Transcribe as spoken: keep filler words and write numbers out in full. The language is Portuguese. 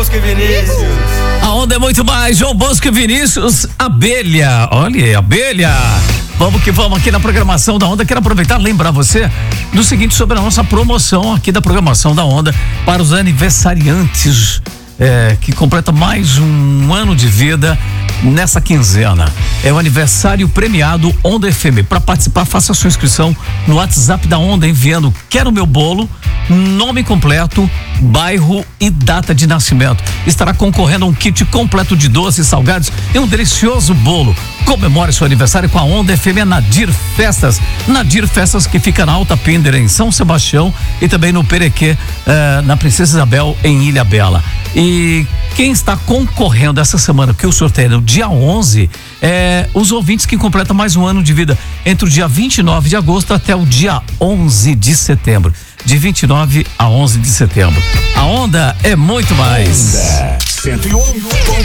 Bosco e Vinícius. A onda é muito mais, João Bosco e Vinícius, Abelha, olha aí, Abelha. Vamos que vamos aqui na programação da Onda. Quero aproveitar e lembrar você do seguinte sobre a nossa promoção aqui da programação da Onda para os aniversariantes é, que completa mais um ano de vida nessa quinzena. É o aniversário premiado Onda F M. Para participar, faça a sua inscrição no WhatsApp da Onda enviando "Quero meu bolo", nome completo, bairro e data de nascimento. Estará concorrendo a um kit completo de doces, salgados e um delicioso bolo. Comemore seu aniversário com a Onda F M é Nadir Festas. Nadir Festas, que fica na Alta Pender, em São Sebastião, e também no Perequê, eh, na Princesa Isabel, em Ilha Bela. E quem está concorrendo essa semana, que o sorteio é no dia onze, é os ouvintes que completam mais um ano de vida entre o dia vinte e nove de agosto até o dia onze de setembro. De vinte e nove a onze de setembro. A Onda é muito mais. Onda cento e um.